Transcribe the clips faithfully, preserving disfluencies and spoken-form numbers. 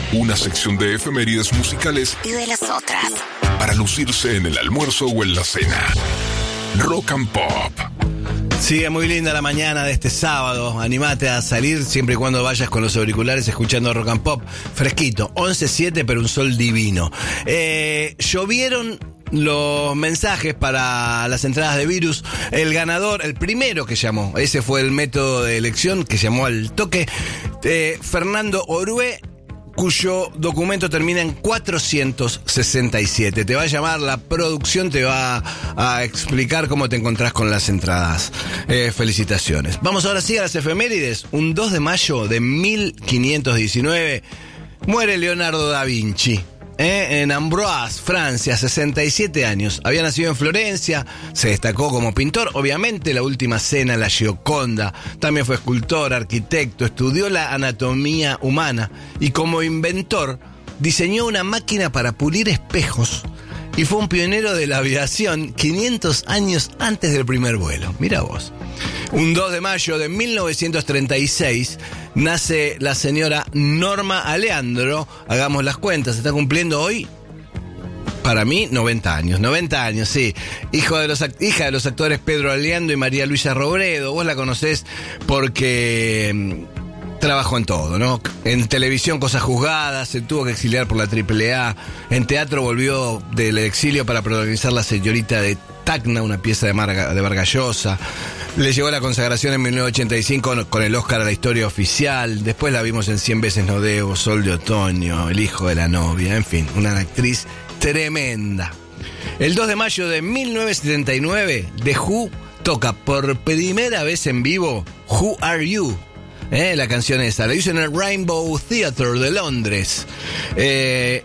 Una sección de efemérides musicales y de las otras, para lucirse en el almuerzo o en la cena. Rock and Pop. Sigue muy linda la mañana de este sábado. Animate a salir siempre y cuando vayas con los auriculares escuchando Rock and Pop. Fresquito, once siete, pero un sol divino. Eh, llovieron los mensajes para las entradas de Virus. El ganador, el primero que llamó, ese fue el método de elección que llamó al toque, eh, Fernando Orué, cuyo documento termina en cuatrocientos sesenta y siete. Te va a llamar la producción, te va a explicar cómo te encontrás con las entradas. Eh, felicitaciones. Vamos ahora sí a las efemérides. Un dos de mayo de mil quinientos diecinueve muere Leonardo da Vinci. Eh, en Amboise, Francia, sesenta y siete años. Había nacido en Florencia, se destacó como pintor, obviamente La Última Cena, La Gioconda. También fue escultor, arquitecto, estudió la anatomía humana y como inventor diseñó una máquina para pulir espejos y fue un pionero de la aviación quinientos años antes del primer vuelo. Mira vos. Un dos de mayo de mil novecientos treinta y seis nace la señora Norma Aleandro. Hagamos las cuentas, está cumpliendo hoy, para mí, noventa años. noventa años, sí. Hijo de los, hija de los actores Pedro Aleandro y María Luisa Robredo. Vos la conocés porque trabajó en todo, ¿no? En televisión, Cosas Juzgadas, se tuvo que exiliar por la triple A. En teatro volvió del exilio para protagonizar La Señorita de Tacna, una pieza de, Marga, de Vargas Llosa. Le llegó la consagración en mil novecientos ochenta y cinco con el Oscar a la historia oficial. Después la vimos en Cien veces no debo, Sol de otoño, El hijo de la novia. En fin, una actriz tremenda. El dos de mayo de mil novecientos setenta y nueve, The Who toca por primera vez en vivo Who Are You. Eh, la canción esa. La hizo en el Rainbow Theatre de Londres. Eh...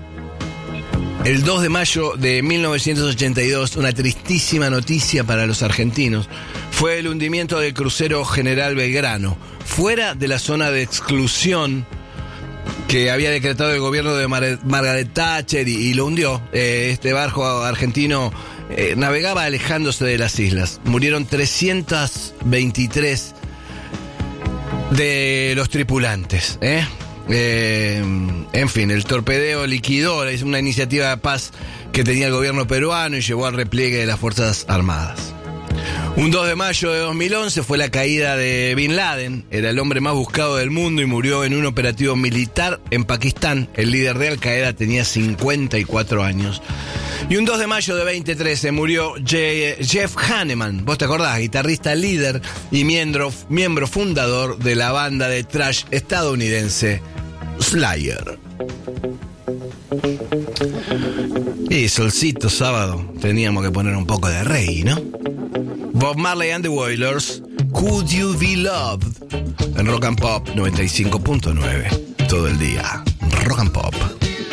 El dos de mayo de mil novecientos ochenta y dos, una tristísima noticia para los argentinos, fue el hundimiento del crucero General Belgrano, fuera de la zona de exclusión que había decretado el gobierno de Mar- Margaret Thatcher y, y lo hundió. Eh, este barco argentino eh, navegaba alejándose de las islas. Murieron trescientos veintitrés de los tripulantes, ¿eh? Eh, en fin, el torpedeo liquidó, es una iniciativa de paz que tenía el gobierno peruano y llevó al repliegue de las Fuerzas Armadas. Un dos de mayo de dos mil once fue la caída de Bin Laden, era el hombre más buscado del mundo y murió en un operativo militar en Pakistán. El líder de Al Qaeda tenía cincuenta y cuatro años. Y un dos de mayo de dos mil trece murió Je- Jeff Hanneman, vos te acordás, guitarrista líder y miembro, miembro fundador de la banda de thrash estadounidense Slayer. Y solcito sábado, teníamos que poner un poco de reggae, ¿no? Bob Marley and the Wailers, Could You Be Loved, en Rock and Pop noventa y cinco punto nueve, todo el día, Rock and Pop.